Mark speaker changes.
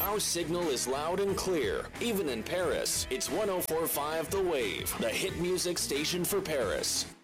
Speaker 1: Our signal is loud and clear, even in Paris. It's 104.5 The Wave, the hit music station for Paris.